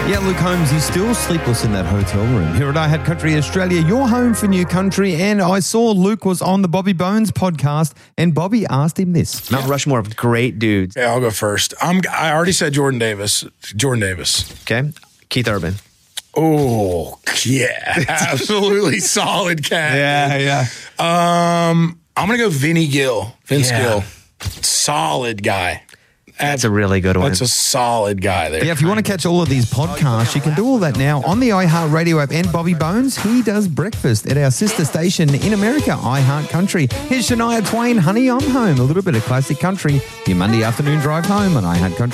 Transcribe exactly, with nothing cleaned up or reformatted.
Yeah, Luke Holmes, he's still sleepless in that hotel room. Here at I Had Country Australia, your home for new country. And I saw Luke was on the Bobby Bones podcast, and Bobby asked him this. Mount Rushmore of great dudes. Yeah, I'll go first. I'm, I already said Jordan Davis. Jordan Davis. Okay. Keith Urban. Oh, yeah. Absolutely solid cat. Yeah, yeah. Um, I'm going to go Vinny Gill. Vince Yeah. Gill. Solid guy. That's a really good one. That's a solid guy there. Yeah, if you want to catch all of these podcasts, you can do all that now on the iHeartRadio app. And Bobby Bones, he does breakfast at our sister station in America, iHeart Country. Here's Shania Twain, Honey, I'm Home. A little bit of classic country. Your Monday afternoon drive home on iHeart Country.